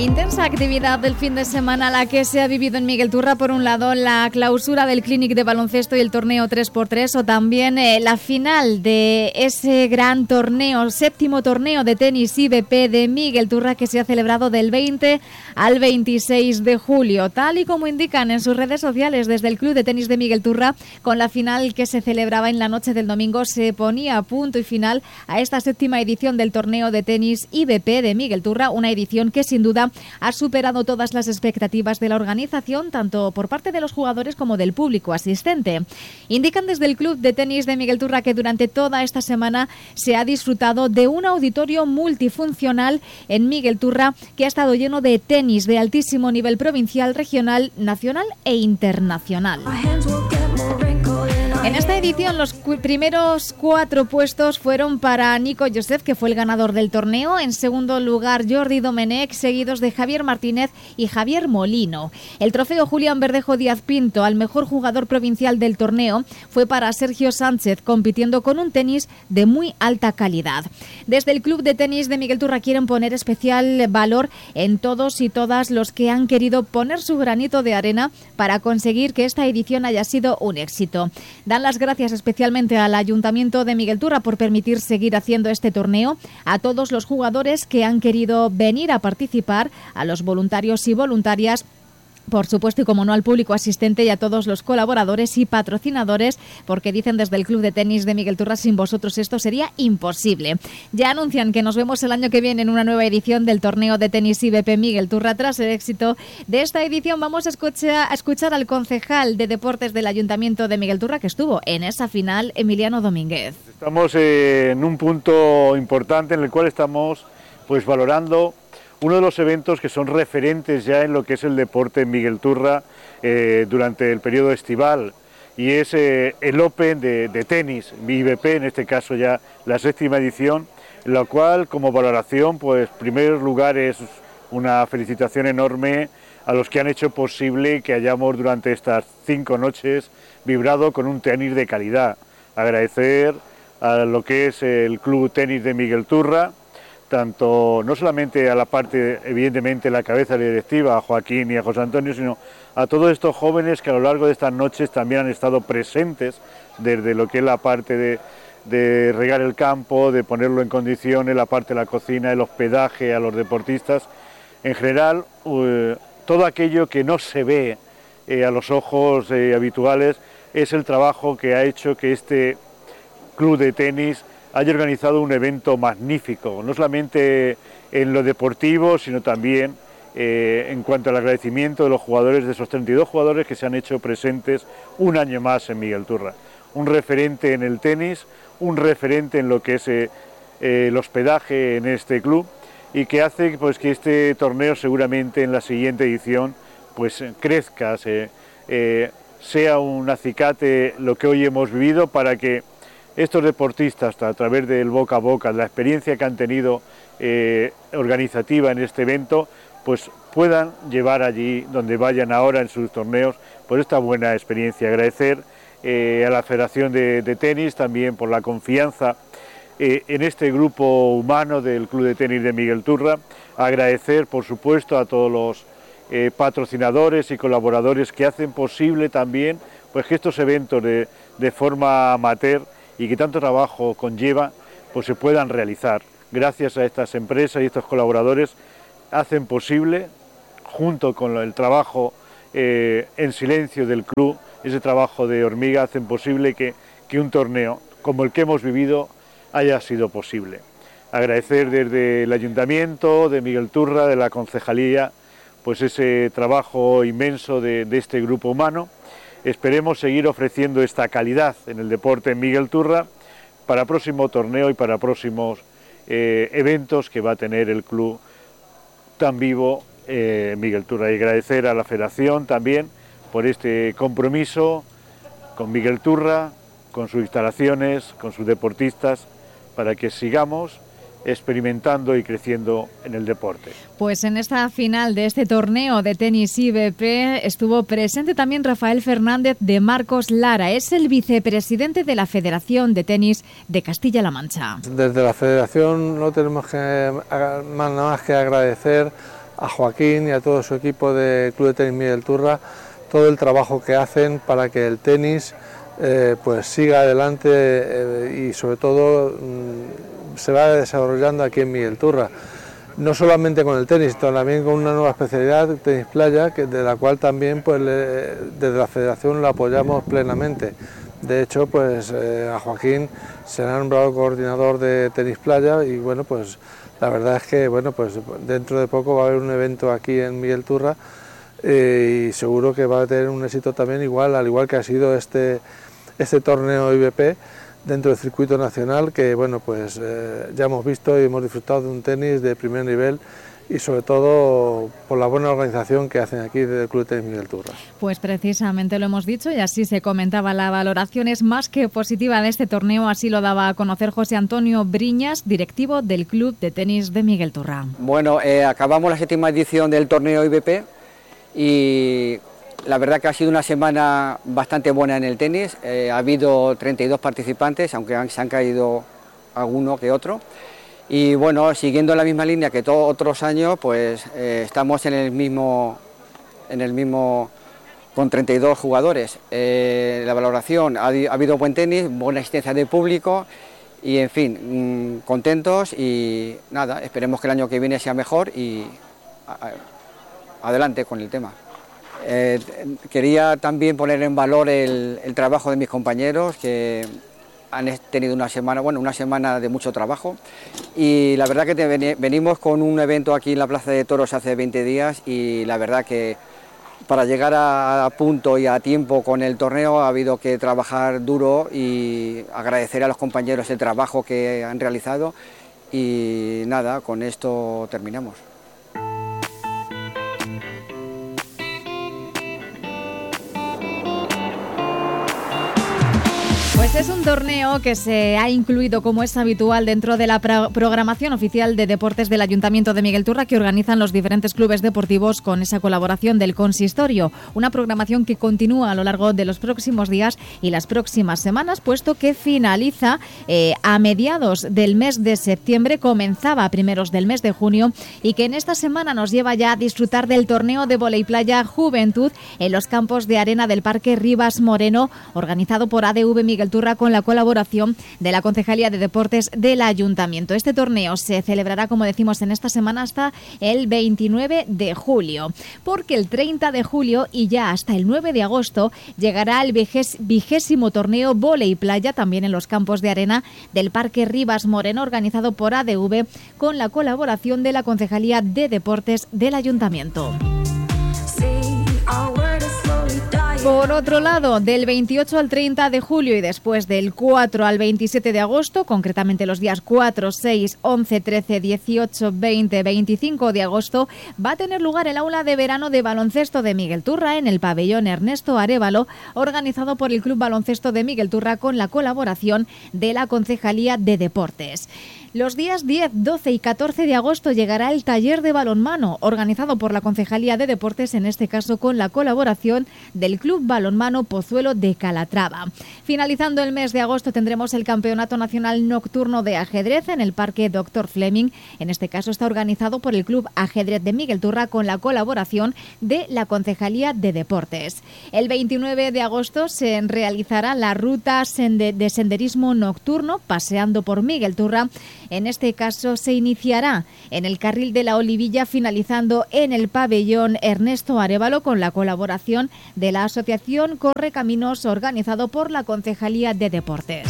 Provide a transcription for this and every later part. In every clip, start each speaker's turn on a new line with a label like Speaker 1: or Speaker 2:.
Speaker 1: Intensa actividad del fin de semana la que se ha vivido en Miguel Turra. Por un lado, la clausura del Clínic de baloncesto y el torneo 3x3, o también la final de ese gran torneo, séptimo torneo de tenis IBP de Miguel Turra, que se ha celebrado del 20 al 26 de julio. Tal y como indican en sus redes sociales desde el Club de Tenis de Miguel Turra, con la final que se celebraba en la noche del domingo, se ponía punto y final a esta séptima edición del torneo de tenis IBP de Miguel Turra, una edición que sin duda ha superado todas las expectativas de la organización, tanto por parte de los jugadores como del público asistente. Indican desde el Club de Tenis de Miguel Turra que durante toda esta semana se ha disfrutado de un auditorio multifuncional en Miguel Turra que ha estado lleno de tenis de altísimo nivel provincial, regional, nacional e internacional. En esta edición los primeros 4 puestos fueron para Nico Joseph, que fue el ganador del torneo. En segundo lugar, Jordi Domenech, seguidos de Javier Martínez y Javier Molino. El trofeo Julián Verdejo Díaz Pinto al mejor jugador provincial del torneo fue para Sergio Sánchez, compitiendo con un tenis de muy alta calidad. Desde el Club de Tenis de Miguel Turra quieren poner especial valor en todos y todas los que han querido poner su granito de arena para conseguir que esta edición haya sido un éxito. Dan las gracias especialmente al Ayuntamiento de Miguel Turra por permitir seguir haciendo este torneo, a todos los jugadores que han querido venir a participar, a los voluntarios y voluntarias, por supuesto, y como no, al público asistente y a todos los colaboradores y patrocinadores, porque dicen desde el Club de Tenis de Miguel Turra, sin vosotros esto sería imposible. Ya anuncian que nos vemos el año que viene en una nueva edición del torneo de tenis IBP Miguel Turra. Tras el éxito de esta edición, vamos a escuchar al concejal de deportes del Ayuntamiento de Miguel Turra, que estuvo en esa final, Emiliano Domínguez.
Speaker 2: Estamos en un punto importante en el cual estamos valorando uno de los eventos que son referentes ya en lo que es el deporte en Miguel Turra durante el periodo estival, y es el Open de tenis, IBP, en este caso ya la 7ª edición, en la cual como valoración, en primer lugar, es una felicitación enorme a los que han hecho posible que hayamos durante estas 5 noches vibrado con un tenis de calidad. Agradecer a lo que es el Club Tenis de Miguel Turra, tanto no solamente a la parte, evidentemente, la cabeza directiva, a Joaquín y a José Antonio, sino a todos estos jóvenes que a lo largo de estas noches también han estado presentes desde lo que es la parte de regar el campo, de ponerlo en condiciones, la parte de la cocina, el hospedaje a los deportistas. En general, todo aquello que no se ve a los ojos habituales es el trabajo que ha hecho que este club de tenis haya organizado un evento magnífico, no solamente en lo deportivo, sino también en cuanto al agradecimiento de los jugadores, de esos 32 jugadores que se han hecho presentes un año más en Miguel Turra. Un referente en el tenis, un referente en lo que es el hospedaje en este club, y que hace que este torneo seguramente en la siguiente edición crezca, sea un acicate lo que hoy hemos vivido, para que estos deportistas, a través del boca a boca, de la experiencia que han tenido organizativa en este evento, puedan llevar allí donde vayan ahora en sus torneos esta buena experiencia. Agradecer a la Federación de Tenis también por la confianza en este grupo humano del Club de Tenis de Miguel Turra. Agradecer, por supuesto, a todos los patrocinadores y colaboradores que hacen posible también que estos eventos de forma amateur y que tanto trabajo conlleva, se puedan realizar. Gracias a estas empresas y estos colaboradores hacen posible, junto con el trabajo en silencio del club, ese trabajo de hormiga, hacen posible que un torneo como el que hemos vivido haya sido posible. Agradecer desde el Ayuntamiento de Miguel Turra, de la Concejalía, ese trabajo inmenso de este grupo humano. Esperemos seguir ofreciendo esta calidad en el deporte en Miguel Turra para próximo torneo y para próximos eventos que va a tener el club tan vivo Miguel Turra. Y agradecer a la Federación también por este compromiso con Miguel Turra, con sus instalaciones, con sus deportistas, para que sigamos experimentando y creciendo en el deporte.
Speaker 1: Pues en esta final de este torneo de tenis IBP estuvo presente también Rafael Fernández de Marcos Lara. Es el vicepresidente de la Federación de Tenis de Castilla-La Mancha.
Speaker 3: Desde la Federación no tenemos nada más que agradecer a Joaquín y a todo su equipo de Club de Tenis Miguel Turra todo el trabajo que hacen para que el tenis pues siga adelante y sobre todo se va desarrollando aquí en Miguel Turra. No solamente con el tenis, sino también con una nueva especialidad, tenis playa, de la cual también pues, desde la federación lo apoyamos plenamente. De hecho, pues a Joaquín se le ha nombrado coordinador de tenis playa y bueno, pues la verdad es que bueno, pues dentro de poco va a haber un evento aquí en Miguel Turra y seguro que va a tener un éxito también igual, al igual que ha sido este torneo IBP dentro del circuito nacional, que bueno, pues ya hemos visto y hemos disfrutado de un tenis de primer nivel y sobre todo por la buena organización que hacen aquí desde el Club de Tenis Miguel Turra.
Speaker 1: Pues precisamente lo hemos dicho y así se comentaba, la valoración es más que positiva de este torneo, así lo daba a conocer José Antonio Briñas, directivo del Club de Tenis de Miguel Turra.
Speaker 4: Bueno, acabamos la 7ª edición del torneo IBP y la verdad que ha sido una semana bastante buena en el tenis. Ha habido 32 participantes, aunque se han caído alguno que otro. Y bueno, siguiendo la misma línea que todos otros años, pues estamos en el mismo con 32 jugadores. La valoración, ha habido buen tenis, buena asistencia de público y en fin, contentos y nada, esperemos que el año que viene sea mejor y adelante con el tema. Quería también poner en valor el trabajo de mis compañeros que han tenido una semana de mucho trabajo y la verdad que venimos con un evento aquí en la Plaza de Toros hace 20 días y la verdad que para llegar a punto y a tiempo con el torneo ha habido que trabajar duro y agradecer a los compañeros el trabajo que han realizado y nada, con esto terminamos.
Speaker 1: Pues es un torneo que se ha incluido, como es habitual, dentro de la programación oficial de deportes del Ayuntamiento de Miguel Turra que organizan los diferentes clubes deportivos con esa colaboración del consistorio. Una programación que continúa a lo largo de los próximos días y las próximas semanas, puesto que finaliza a mediados del mes de septiembre, comenzaba a primeros del mes de junio y que en esta semana nos lleva ya a disfrutar del torneo de vóley playa Juventud en los campos de arena del Parque Rivas Moreno, organizado por ADV Miguel Turra con la colaboración de la Concejalía de Deportes del Ayuntamiento. Este torneo se celebrará, como decimos, en esta semana hasta el 29 de julio, porque el 30 de julio y ya hasta el 9 de agosto llegará el 20º torneo vóley playa también en los campos de arena del Parque Rivas Moreno, organizado por ADV con la colaboración de la Concejalía de Deportes del Ayuntamiento. Por otro lado, del 28 al 30 de julio y después del 4 al 27 de agosto, concretamente los días 4, 6, 11, 13, 18, 20, 25 de agosto, va a tener lugar el aula de verano de baloncesto de Miguel Turra en el pabellón Ernesto Arévalo, organizado por el Club Baloncesto de Miguel Turra con la colaboración de la Concejalía de Deportes. Los días 10, 12 y 14 de agosto llegará el taller de balonmano, organizado por la Concejalía de Deportes, en este caso con la colaboración del Club Balonmano Pozuelo de Calatrava. Finalizando el mes de agosto tendremos el Campeonato Nacional Nocturno de Ajedrez en el Parque Dr. Fleming. En este caso está organizado por el Club Ajedrez de Miguel Turra con la colaboración de la Concejalía de Deportes. El 29 de agosto se realizará la ruta de senderismo nocturno paseando por Miguel Turra. En este caso se iniciará en el Carril de la Olivilla, finalizando en el pabellón Ernesto Arévalo con la colaboración de la Asociación Correcaminos, organizado por la Concejalía de Deportes.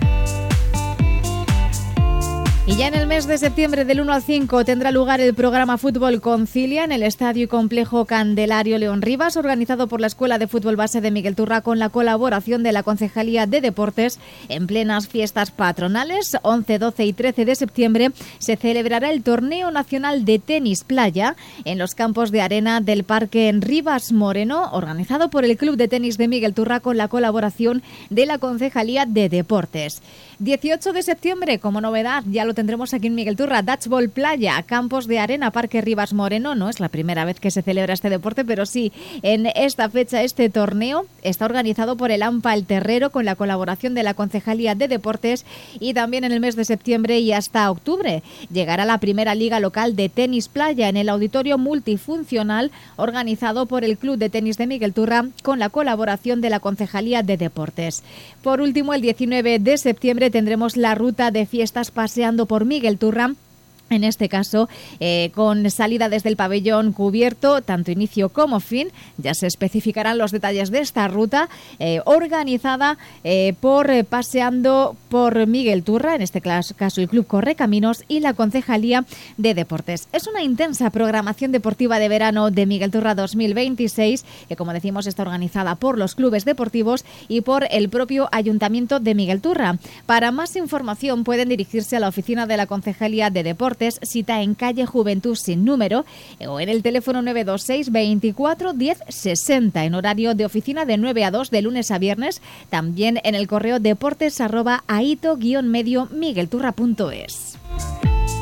Speaker 1: Y ya en el mes de septiembre, del 1 al 5, tendrá lugar el programa Fútbol Concilia en el Estadio y Complejo Candelario León Rivas, organizado por la Escuela de Fútbol Base de Miguel Turra con la colaboración de la Concejalía de Deportes. En plenas fiestas patronales, 11, 12 y 13 de septiembre, se celebrará el Torneo Nacional de Tenis Playa en los campos de arena del Parque Rivas Moreno, organizado por el Club de Tenis de Miguel Turra con la colaboración de la Concejalía de Deportes. 18 de septiembre, como novedad, ya lo lo tendremos aquí en Miguelturra. Dutchball Playa, campos de arena, Parque Rivas Moreno. No es la primera vez que se celebra este deporte, pero sí, en esta fecha este torneo está organizado por el AMPA El Terrero con la colaboración de la Concejalía de Deportes, y también en el mes de septiembre y hasta octubre llegará la primera liga local de tenis playa en el auditorio multifuncional organizado por el Club de Tenis de Miguelturra con la colaboración de la Concejalía de Deportes. Por último, el 19 de septiembre tendremos la ruta de fiestas paseando por Miguelturra. En este caso, con salida desde el pabellón cubierto, tanto inicio como fin. Ya se especificarán los detalles de esta ruta organizada por Paseando por Miguelturra, en este caso el Club Correcaminos y la Concejalía de Deportes. Es una intensa programación deportiva de verano de Miguelturra 2026, que como decimos está organizada por los clubes deportivos y por el propio Ayuntamiento de Miguelturra. Para más información pueden dirigirse a la oficina de la Concejalía de Deportes, cita en calle Juventud sin número, o en el teléfono 926 24 10 60, en horario de oficina de 9 a 2 de lunes a viernes, también en el correo deportes@aito-medio-miguelturra.es.